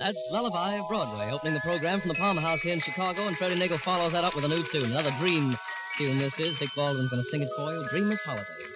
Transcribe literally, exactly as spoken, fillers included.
That's Lullaby Broadway, opening the program from the Palmer House here in Chicago, and Freddie Nagel follows that up with a new tune, another dream tune this is. Dick Baldwin's going to sing it for you, Dreamer's Holiday.